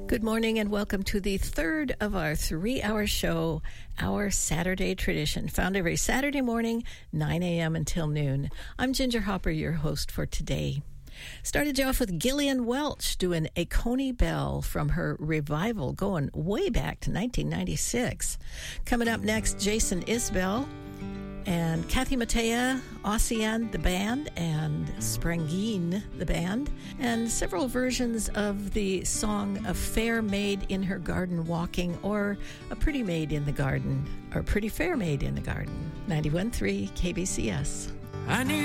Good morning and welcome to the third of our 3-hour show, Our Saturday Tradition, found every Saturday morning, 9 a.m. until noon. I'm Ginger Hopper, your host for today. Started you off with Gillian Welch doing A Coney Bell from her revival going way back to 1996. Coming up next, Jason Isbell and Kathy Mattea, Ossian the band, and Sprangeen the band, and several versions of the song A Fair Maid in Her Garden Walking, or A Pretty Maid in the Garden, or Pretty Fair Maid in the Garden. 91.3 KBCS. I knew